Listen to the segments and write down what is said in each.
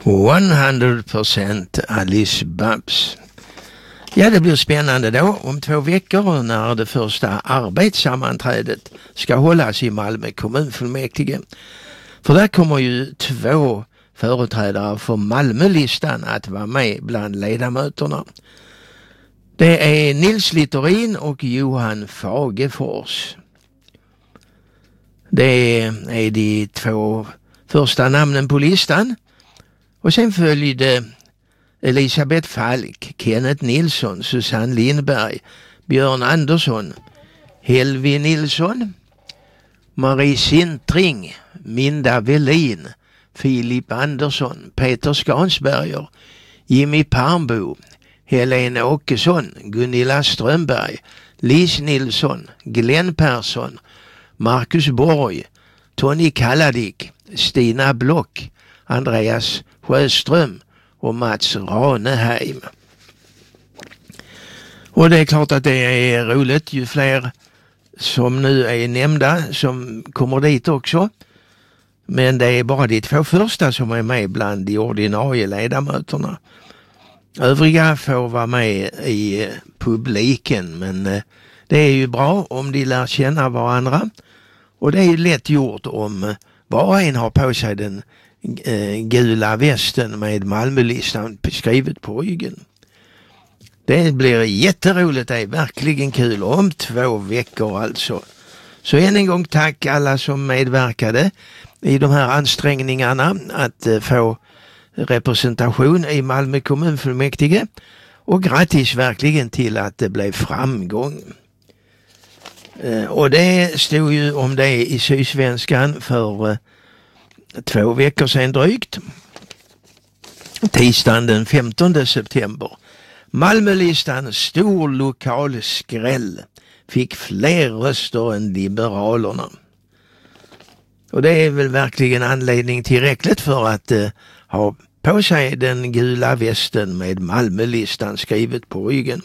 100% Alice Babs. Ja, det blir spännande då om 2 veckor när det första arbetssammanträdet ska hållas i Malmö kommunfullmäktige. För där kommer ju 2 företrädare för Malmölistan att vara med bland ledamöterna. Det är Nils Littorin och Johan Fagefors. Det är de 2 första namnen på listan. Och sen följde Elisabeth Falk, Kenneth Nilsson, Susanne Lindberg, Björn Andersson, Helvi Nilsson, Marie Sintring, Minda Velin, Filip Andersson, Peter Skansberger, Jimmy Parmbo, Helene Åkesson, Gunilla Strömberg, Lis Nilsson, Glenn Persson, Marcus Borg, Tony Kalladik, Stina Block, Andreas Sjöström och Mats Raneheim. Och det är klart att det är roligt ju fler som nu är nämnda som kommer dit också. Men det är bara de 2 första som är med bland de ordinarie ledamöterna. Övriga får vara med i publiken, men det är ju bra om de lär känna varandra. Och det är ju lätt gjort om var en har på sig den gula västen med Malmölistan skrivet på ryggen. Det blir jätteroligt, det är verkligen kul om 2 veckor alltså. Så än en gång tack alla som medverkade i de här ansträngningarna att få representation i Malmö kommunfullmäktige och grattis verkligen till att det blev framgång. Och det stod ju om det i Sydsvenskan för 2 veckor sedan drygt. Tisdagen den 15 september. Malmölistan stor lokal skräll. Fick fler röster än Liberalerna. Och det är väl verkligen anledning tillräckligt för att ha på sig den gula västen med Malmölistan skrivet på ryggen.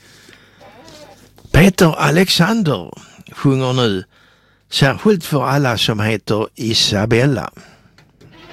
Peter Alexander sjunger nu särskilt för alla som heter Isabella.